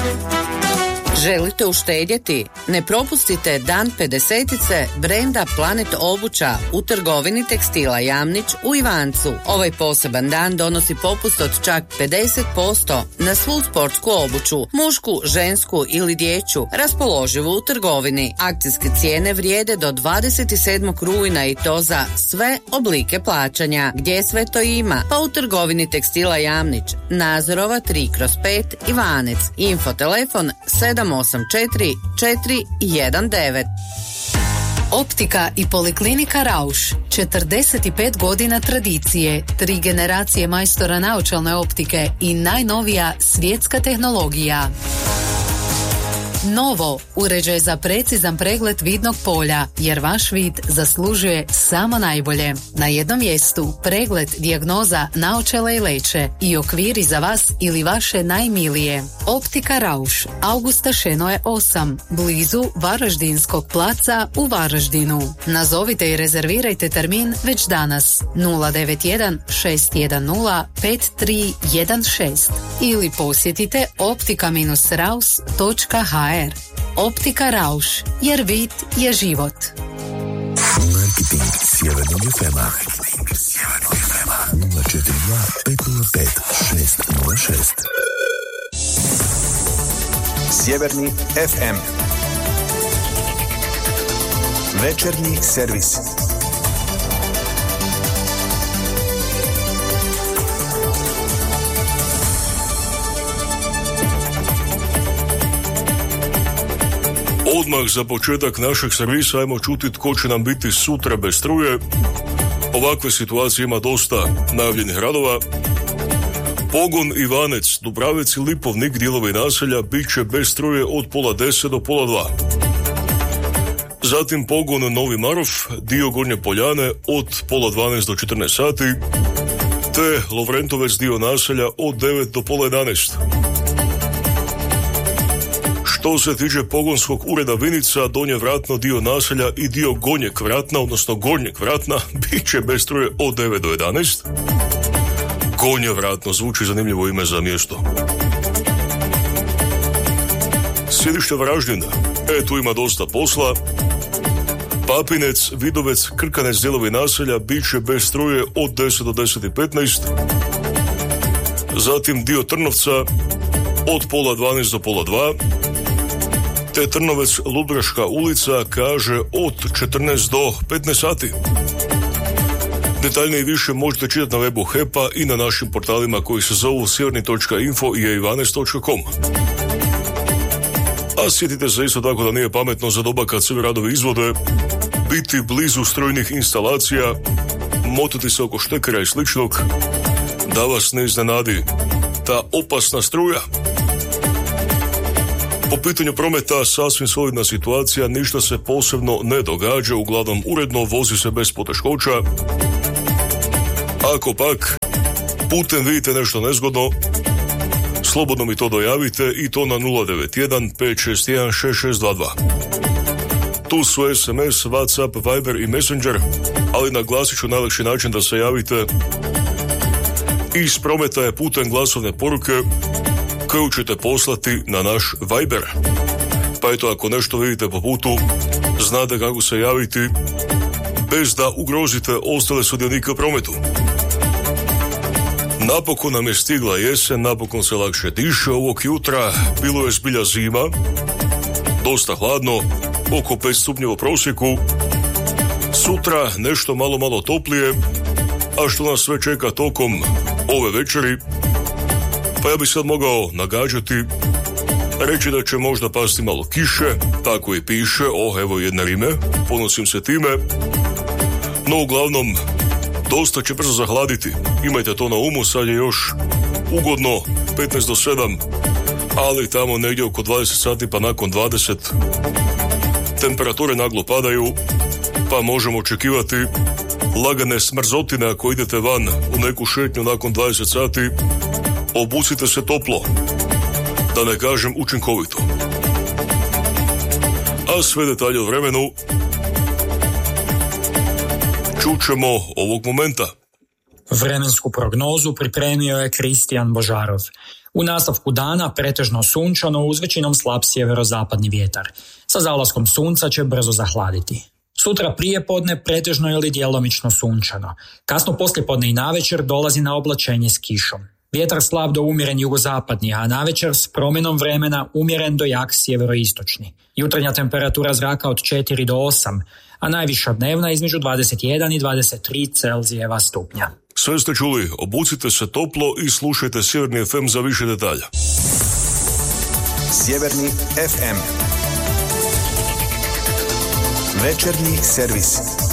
Želite uštedjeti? Ne propustite Dan 50-ice brenda Planet obuća u trgovini tekstila Jamnić u Ivancu. Ovaj poseban dan donosi popust od čak 50% na svu sportsku obuću, mušku, žensku ili dječju, raspoloživu u trgovini. Akcijske cijene vrijede do 27. rujna i to za sve oblike plaćanja. Gdje sve to ima? Pa u trgovini tekstila Jamnić, Nazorova 3/5 Ivanec. Info telefon 784-419. Optika i poliklinika Rauš, 45 godina tradicije, 3 generacije majstora naočalne optike i najnovija svjetska tehnologija. Novo, uređaj za precizan pregled vidnog polja, jer vaš vid zaslužuje samo najbolje. Na jednom mjestu pregled, dijagnoza, naočale i leće i okviri za vas ili vaše najmilije. Optika Rauš, Augusta Šenoje 8, blizu Varaždinskog placa u Varaždinu. Nazovite i rezervirajte termin već danas 091 610 5316 ili posjetite optika-raus.hr. Optika Rauš, jer vid je život. Marketing Sjevernog FM-a 042 505 606. Sjeverni FM. Večernji servis. Odmah za početak našeg servisa ajmo čuti tko će nam biti sutra bez struje. Ovakve situacije ima dosta najavljenih radova. Pogon Ivanec, Dubravec i Lipovnik, dijelovi naselja, bit će bez struje od 9:30 do 9:30. Zatim pogon Novi Marof, dio Gornje Poljane od 9:30 do 14 sati, te Lovrentovec, dio naselja od 9 do 10:30. Što se tiče pogonskog ureda Vinica, Donje Vratno, dio naselja i dio Gonjeg Vratna, odnosno Gornjeg Vratna, bit će bez struje od 9 do 11. Gonje Vratno zvuči zanimljivo ime za mjesto. Sjedište Varaždin, tu ima dosta posla. Papinec, Vidovec, Krkanec, dijelovi naselja, bit će bez struje od 10 do 10:15. Zatim dio Trnovca od 9:30 do 9:30. Te Trnovec, Ludbreška ulica, kaže od 14 do 15 sati. Detaljnije i više možete čitati na webu HEP-a i na našim portalima koji se zovu sjeverni.info i e12.com. A sjetite se isto tako da nije pametno za doba kad se radovi izvode biti blizu strojnih instalacija, motati se oko štekera i sličnog, da vas ne iznenadi ta opasna struja. Po pitanju prometa sasvim solidna situacija, ništa se posebno ne događa, uglavnom uredno, vozi se bez poteškoća. Ako pak putem vidite nešto nezgodno, slobodno mi to dojavite i to na 091 561 6622. Tu su SMS, WhatsApp, Viber i Messenger, ali naglasit ću najlakši način da se javite iz prometa je putem glasovne poruke koju ćete poslati na naš Viber. Pa eto, ako nešto vidite po putu, znate kako se javiti bez da ugrozite ostale sudionike u prometu. Napokon nam je stigla jesen, napokon se lakše diše ovog jutra, bilo je zbilja zima, dosta hladno, oko 5 stupnjeva u prosjeku. Sutra nešto malo toplije, a što nas sve čeka tokom ove večeri, pa ja bi sad mogao nagađati, reći da će možda pasti malo kiše, tako i piše, evo jedne rime, ponosim se time, no uglavnom dosta će brzo zahladiti, imajte to na umu, sad je još ugodno 15 do 7, ali tamo negdje oko 20 sati pa nakon 20 temperature naglo padaju, pa možemo očekivati lagane smrzotine ako idete van u neku šetnju nakon 20 sati, obucite se toplo, da ne kažem učinkovito. A sve detalje o vremenu čućemo ovog momenta. Vremensku prognozu pripremio je Kristijan Božarov. U nastavku dana pretežno sunčano uz većinom slab sjeverozapadni vjetar. Sa zalaskom sunca će brzo zahladiti. Sutra prijepodne pretežno ili djelomično sunčano. Kasno poslijepodne i navečer dolazi na oblačenje s kišom. Vjetar slab do umjeren jugozapadni, a navečer s promjenom vremena umjeren do jak sjeveroistočni. Jutarnja temperatura zraka od 4 do 8, a najviša dnevna između 21 i 23 Celzijeva stupnja. Sve ste čuli, obucite se toplo i slušajte Sjeverni FM za više detalja. Sjeverni FM. Večernji servis.